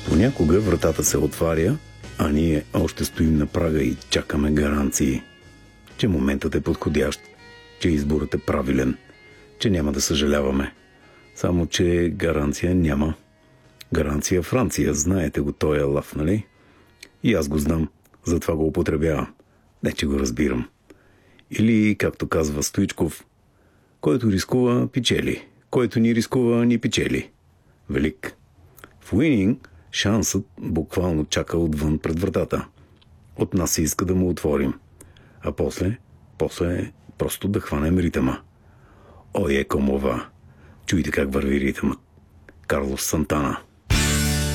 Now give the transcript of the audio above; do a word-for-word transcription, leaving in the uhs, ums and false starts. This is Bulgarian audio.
Понякога вратата се отваря, а ние още стоим на прага и чакаме гаранции, че моментът е подходящ, че изборът е правилен, че няма да съжаляваме. Само че гаранция няма. Гаранция Франция, знаете го този лав, нали? И аз го знам, затова го употребявам. Не, че го разбирам. Или, както казва Стоичков, който рискува, печели. Който ни рискува, ни печели. Велик. В Уининг шансът буквално чака отвън пред вратата. От нас се иска да му отворим. А после, после просто да хванем ритъма. Ой, е комова. Чуйте как върви ритъмът. Карлос Сантана.